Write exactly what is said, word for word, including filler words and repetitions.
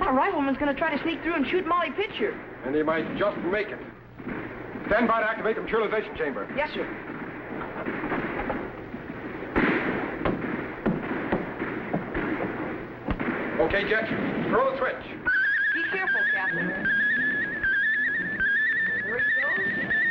That rifleman's going to try to sneak through and shoot Molly Pitcher. And he might just make it. Stand by to activate the materialization chamber. Yes, sir. Okay, Jet. Throw the switch. Be careful, Captain. There he goes.